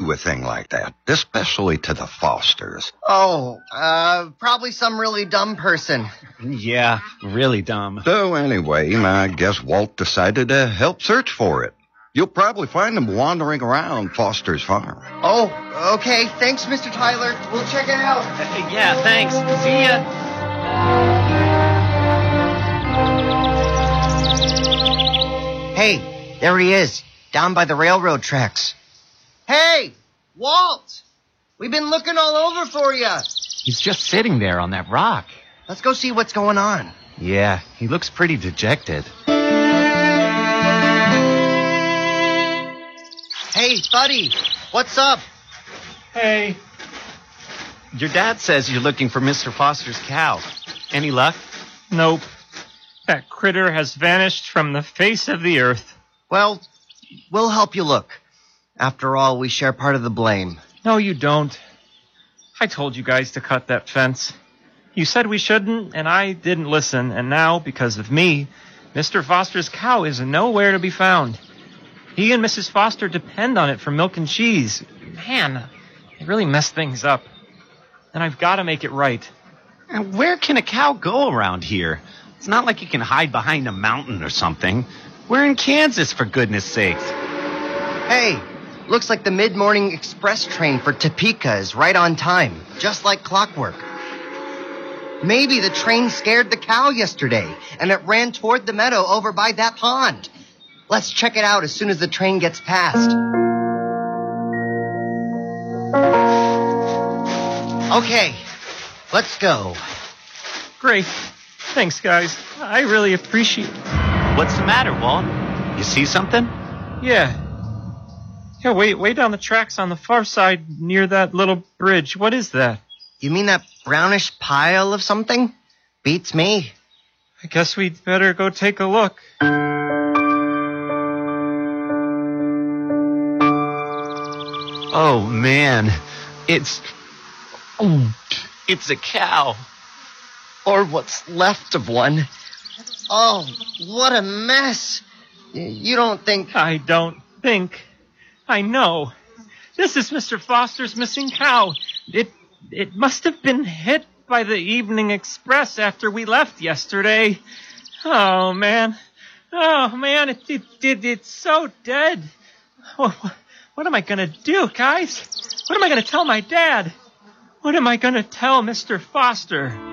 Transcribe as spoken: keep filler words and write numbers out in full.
do a thing like that, especially to the Fosters? Oh, uh, probably some really dumb person. Yeah, really dumb. So anyway, I guess Walt decided to help search for it. You'll probably find him wandering around Foster's farm. Oh, okay. Thanks, Mister Tyler. We'll check it out. Uh, yeah, thanks. See ya. Hey, there he is, down by the railroad tracks. Hey, Walt! We've been looking all over for you. He's just sitting there on that rock. Let's go see what's going on. Yeah, he looks pretty dejected. Hey, buddy, what's up? Hey. Your dad says you're looking for Mister Foster's cow. Any luck? Nope. That critter has vanished from the face of the earth. Well, we'll help you look. After all, we share part of the blame. No, you don't. I told you guys to cut that fence. You said we shouldn't, and I didn't listen, and now, because of me, Mister Foster's cow is nowhere to be found. He and Missus Foster depend on it for milk and cheese. Man, it really messed things up. And I've got to make it right. And where can a cow go around here? It's not like you can hide behind a mountain or something. We're in Kansas, for goodness sakes. Hey, looks like the mid-morning express train for Topeka is right on time, just like clockwork. Maybe the train scared the cow yesterday, and it ran toward the meadow over by that pond. Let's check it out as soon as the train gets past. Okay, let's go. Great. Thanks, guys. I really appreciate it. What's the matter, Walt? You see something? Yeah. Yeah, way, way down the tracks on the far side near that little bridge. What is that? You mean that brownish pile of something? Beats me. I guess we'd better go take a look. Oh, man. It's... Oh, it's a cow. Or what's left of one. Oh, what a mess. You don't think... I don't think. I know. This is Mister Foster's missing cow. It it must have been hit by the Evening Express after we left yesterday. Oh, man. Oh, man, it, it, it, it's so dead. What, what am I going to do, guys? What am I going to tell my dad? What am I going to tell Mister Foster?